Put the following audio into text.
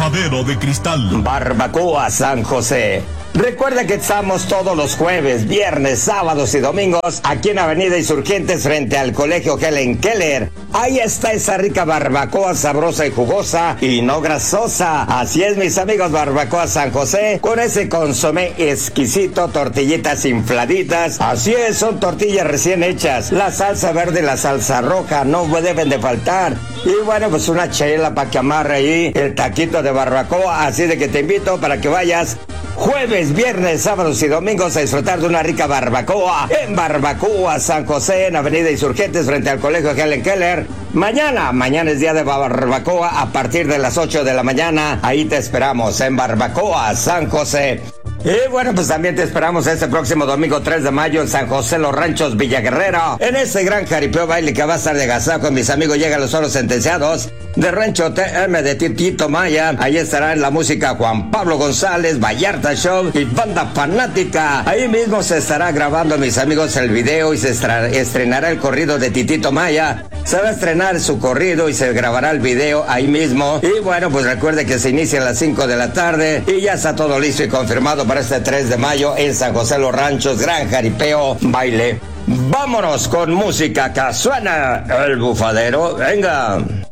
Bufadero de Cristal. Barbacoa San José. Recuerda que estamos todos los jueves, viernes, sábados y domingos aquí en Avenida Insurgentes frente al Colegio Helen Keller. Ahí está esa rica barbacoa sabrosa y jugosa y no grasosa. Así es, mis amigos, Barbacoa San José, con ese consomé exquisito, tortillitas infladitas. Así es, son tortillas recién hechas. La salsa verde y la salsa roja no deben de faltar. Y bueno, pues una chela para que amarre ahí el taquito de barbacoa. Así de que te invito para que vayas jueves, viernes, sábados y domingos a disfrutar de una rica barbacoa en Barbacoa San José, en Avenida Insurgentes frente al Colegio Helen Keller. Mañana es día de barbacoa a partir de las 8 de la mañana. Ahí te esperamos en Barbacoa San José. Y bueno, pues también te esperamos este próximo domingo 3 de mayo en San José Los Ranchos, Villaguerrero, en ese gran jaripeo baile que va a estar de agasajo con mis amigos Llegan los Solos Sentenciados de Rancho TM de Titito Maya. Ahí estará en la música Juan Pablo González, Vallarta Show y Banda Fanática. Ahí mismo se estará grabando, mis amigos, el video y se estrenará el corrido de Titito Maya. Se va a estrenar su corrido y se grabará el video ahí mismo. Y bueno, pues recuerde que se inicia a las 5 de la tarde y ya está todo listo y confirmado para este 3 de mayo en San José Los Ranchos, gran jaripeo baile. Vámonos con música que suena el bufadero. Venga.